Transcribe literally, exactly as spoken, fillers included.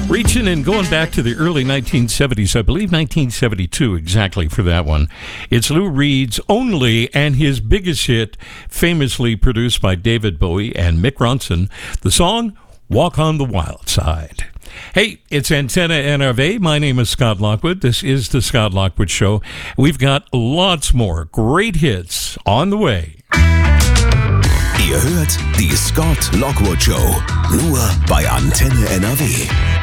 Reaching and going back to the early nineteen seventies, I believe nineteen seventy-two exactly for that one. It's Lou Reed's Only and his biggest hit, famously produced by David Bowie and Mick Ronson, the song Walk on the Wild Side. Hey, it's Antenna N R V. My name is Scott Lockwood. This is the Scott Lockwood Show. We've got lots more great hits on the way. Ihr hört die Scott Lockwood Show, nur bei Antenne N R W.